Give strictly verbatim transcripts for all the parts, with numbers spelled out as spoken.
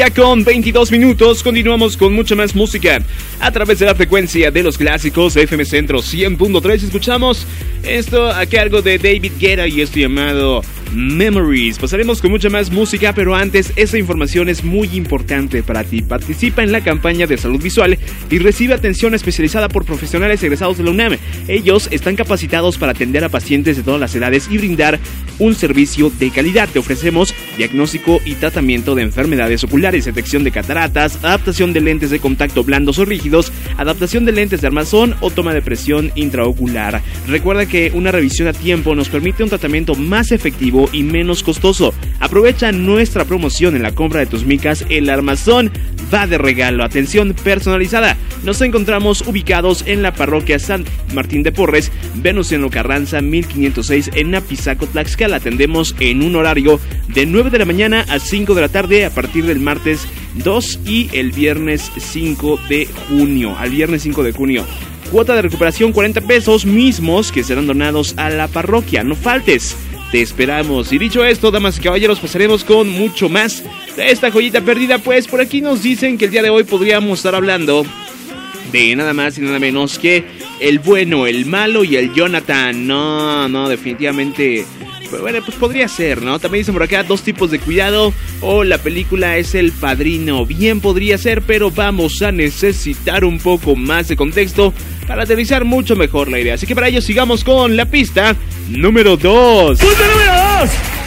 Ya con veintidós minutos continuamos con mucha más música a través de la frecuencia de los clásicos F M Centro cien punto tres. Escuchamos esto a cargo de David Guetta y esto llamado Memories. Pasaremos con mucha más música, pero antes esta información es muy importante para ti. Participa en la campaña de salud visual y recibe atención especializada por profesionales egresados de la UNAM. Ellos están capacitados para atender a pacientes de todas las edades y brindar un servicio de calidad. Te ofrecemos diagnóstico y tratamiento de enfermedades oculares, detección de cataratas, adaptación de lentes de contacto blandos o rígidos, adaptación de lentes de armazón o toma de presión intraocular. Recuerda que una revisión a tiempo nos permite un tratamiento más efectivo y menos costoso. Aprovecha nuestra promoción en la compra de tus micas. El armazón va de regalo. Atención personalizada. Nos encontramos ubicados en la parroquia San Martín de Porres, Venustiano Carranza mil quinientos seis en Apizaco, Tlaxcala. Atendemos en un horario de nueve de la mañana a cinco de la tarde a partir del martes dos y el viernes cinco de junio. Al viernes cinco de junio. Cuota de recuperación cuarenta pesos mismos que serán donados a la parroquia. No faltes. Te esperamos. Y dicho esto, damas y caballeros, pasaremos con mucho más de esta joyita perdida. Pues por aquí nos dicen que el día de hoy podríamos estar hablando de nada más y nada menos que el bueno, el malo y el Jonathan. No, no, definitivamente. Pues bueno, pues podría ser, ¿no? También dicen por acá dos tipos de cuidado. O la película es El Padrino. Bien podría ser, pero vamos a necesitar un poco más de contexto para aterrizar mucho mejor la idea. Así que para ello sigamos con la pista número dos. ¡Punto número dos!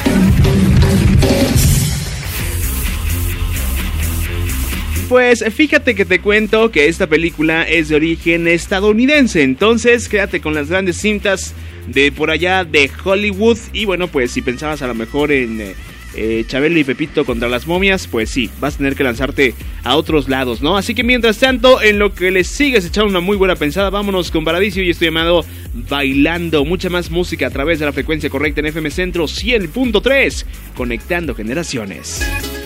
Pues fíjate que te cuento que esta película es de origen estadounidense. Entonces quédate con las grandes cintas de por allá de Hollywood. Y bueno, pues si pensabas a lo mejor en eh, eh, Chabelo y Pepito contra las momias, pues sí, vas a tener que lanzarte a otros lados, ¿no? Así que mientras tanto, en lo que les sigues echando una muy buena pensada, vámonos con Paradiso y esto llamado Bailando. Mucha más música a través de la frecuencia correcta en F M Centro cien punto tres, conectando generaciones.